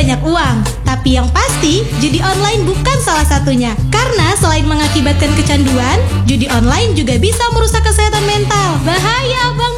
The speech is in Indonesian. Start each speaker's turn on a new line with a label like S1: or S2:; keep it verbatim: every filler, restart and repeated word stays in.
S1: banyak uang. Tapi yang pasti, judi online bukan salah satunya. Karena selain mengakibatkan kecanduan, judi online juga bisa merusak kesehatan mental. Bahaya, Bang